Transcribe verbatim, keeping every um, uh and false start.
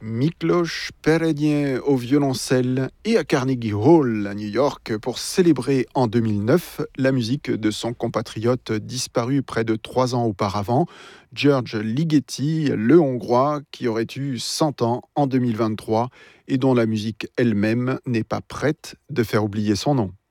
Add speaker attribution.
Speaker 1: Miklos Perennier au violoncelle et à Carnegie Hall à New York pour célébrer en deux mille neuf la musique de son compatriote disparu près de trois ans auparavant, György Ligeti, le Hongrois qui aurait eu cent ans en deux mille vingt-trois et dont la musique elle-même n'est pas prête de faire oublier son nom.